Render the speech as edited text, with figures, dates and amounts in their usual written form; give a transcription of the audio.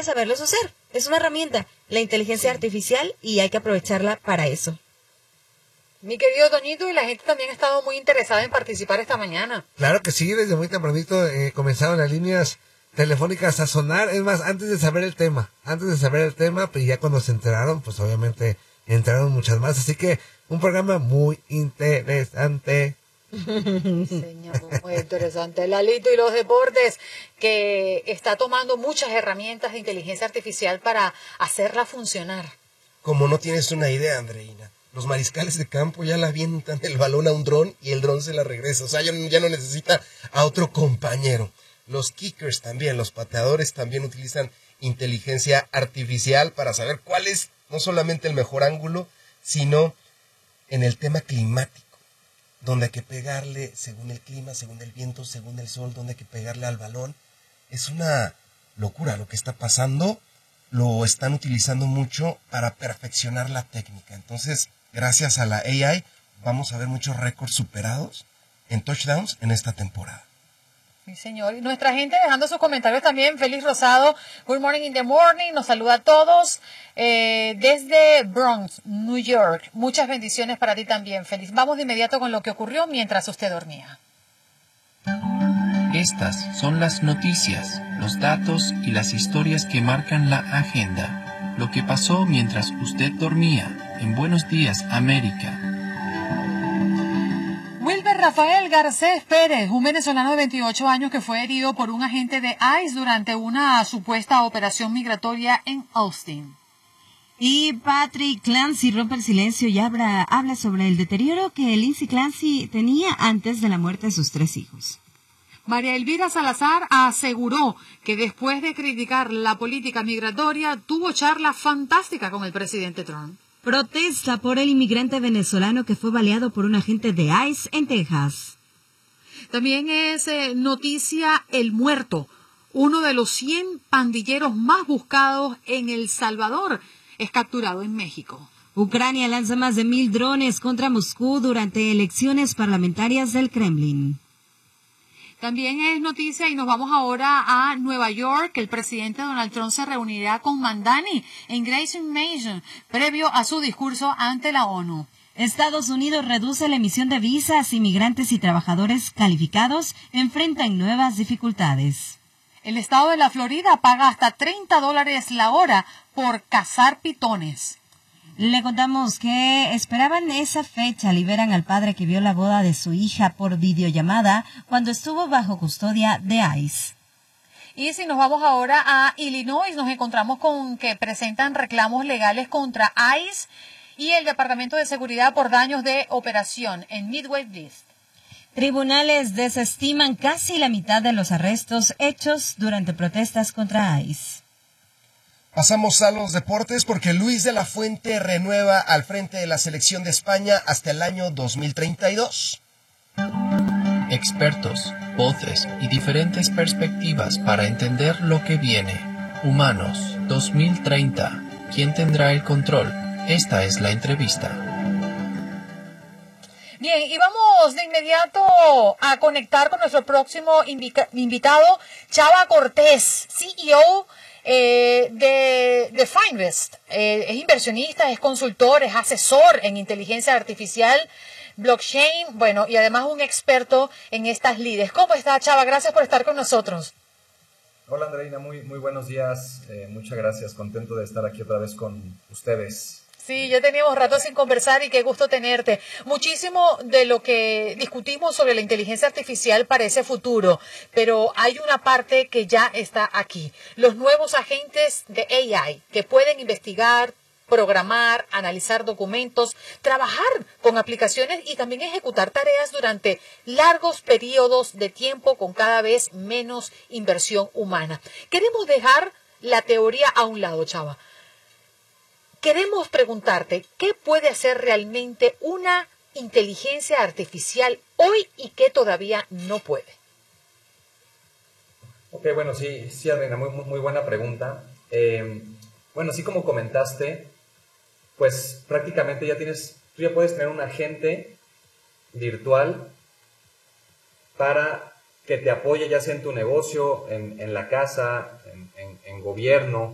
saberlos usar. Es una herramienta, la inteligencia artificial, y hay que aprovecharla para eso. Mi querido Toñito, y la gente también ha estado muy interesada en participar esta mañana. Claro que sí, desde muy tempranito comenzaron las líneas telefónicas a sonar. Es más, antes de saber el tema, pues ya cuando se enteraron, pues obviamente entraron muchas más. Así que un programa muy interesante. Señor, muy interesante. Lalito y los deportes, que está tomando muchas herramientas de inteligencia artificial para hacerla funcionar. Como no tienes una idea, Andreina. Los mariscales de campo ya le avientan el balón a un dron y el dron se la regresa. O sea, ya no necesita a otro compañero. Los kickers también, los pateadores también utilizan inteligencia artificial para saber cuál es no solamente el mejor ángulo, sino en el tema climático, donde hay que pegarle según el clima, según el viento, según el sol, donde hay que pegarle al balón. Es una locura lo que está pasando. Lo están utilizando mucho para perfeccionar la técnica. Entonces, gracias a la AI, vamos a ver muchos récords superados en touchdowns en esta temporada. Sí, señor. Y nuestra gente dejando sus comentarios también. Félix Rosado, good morning in the morning. Nos saluda a todos desde Bronx, New York. Muchas bendiciones para ti también, Félix. Vamos de inmediato con lo que ocurrió mientras usted dormía. Estas son las noticias, los datos y las historias que marcan la agenda. Lo que pasó mientras usted dormía en Buenos Días, América. Wilber Rafael Garcés Pérez, un venezolano de 28 años que fue herido por un agente de ICE durante una supuesta operación migratoria en Austin. Y Patrick Clancy rompe el silencio y habla sobre el deterioro que Lindsay Clancy tenía antes de la muerte de sus 3 hijos. María Elvira Salazar aseguró que después de criticar la política migratoria, tuvo charla fantástica con el presidente Trump. Protesta por el inmigrante venezolano que fue baleado por un agente de ICE en Texas. También es noticia el muerto, uno de los 100 pandilleros más buscados en El Salvador, es capturado en México. Ucrania lanza más de 1,000 drones contra Moscú durante elecciones parlamentarias del Kremlin. También es noticia y nos vamos ahora a Nueva York. El presidente Donald Trump se reunirá con Mandani en Grayson Mansion previo a su discurso ante la ONU. Estados Unidos reduce la emisión de visas. Inmigrantes y trabajadores calificados enfrentan nuevas dificultades. El estado de la Florida paga hasta $30 la hora por cazar pitones. Le contamos que esperaban esa fecha. Liberan al padre que vio la boda de su hija por videollamada cuando estuvo bajo custodia de ICE. Y si nos vamos ahora a Illinois, nos encontramos con que presentan reclamos legales contra ICE y el Departamento de Seguridad por daños de operación en Midwest. Tribunales desestiman casi la mitad de los arrestos hechos durante protestas contra ICE. Pasamos a los deportes porque Luis de la Fuente renueva al frente de la selección de España hasta el año 2032. Expertos, voces y diferentes perspectivas para entender lo que viene. Humanos 2030. ¿Quién tendrá el control? Esta es la entrevista. Bien, y vamos de inmediato a conectar con nuestro próximo invitado, Chava Cortés, CEO de Finvest. Es inversionista, es consultor, es asesor en inteligencia artificial, blockchain, bueno, y además un experto en estas lides. ¿Cómo está, Chava? Gracias por estar con nosotros. Hola, Andreina, muy buenos días. Muchas gracias, contento de estar aquí otra vez con ustedes. Sí, ya teníamos rato sin conversar y qué gusto tenerte. Muchísimo de lo que discutimos sobre la inteligencia artificial parece futuro, pero hay una parte que ya está aquí. Los nuevos agentes de AI que pueden investigar, programar, analizar documentos, trabajar con aplicaciones y también ejecutar tareas durante largos periodos de tiempo con cada vez menos inversión humana. Queremos dejar la teoría a un lado, Chava. Queremos preguntarte, ¿qué puede hacer realmente una inteligencia artificial hoy y qué todavía no puede? Ok, bueno, sí, Adriana, muy buena pregunta. Bueno, así como comentaste, pues prácticamente tú ya puedes tener un agente virtual para que te apoye ya sea en tu negocio, en la casa, en gobierno,